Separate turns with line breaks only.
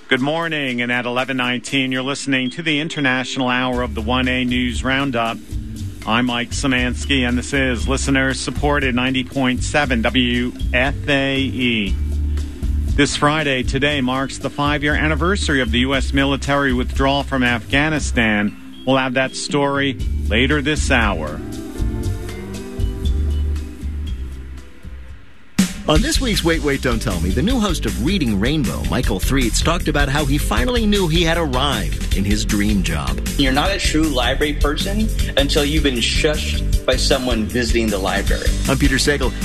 Good morning, and at 11:19, you're listening to the International Hour of the 1A News Roundup. I'm Mike Szymanski, and this is listener-supported 90.7 WFAE. This Friday, today, marks the 5-year anniversary of the U.S. military withdrawal from Afghanistan. We'll have that story later this hour.
On this week's Wait, Wait, Don't Tell Me, the new host of Reading Rainbow, Michael Threets, talked about how he finally knew he had arrived in his dream job.
You're not a true library person until you've been shushed by someone visiting the library.
I'm Peter Sagal.